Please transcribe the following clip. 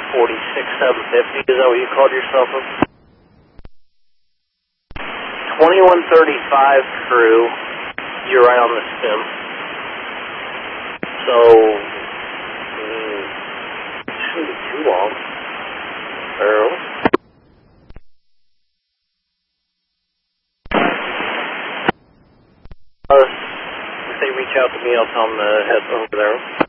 46750, is that what you called yourself? 2135 crew, you're right on the stem. So, shouldn't be too long. If they reach out to me, I'll tell them to head over there.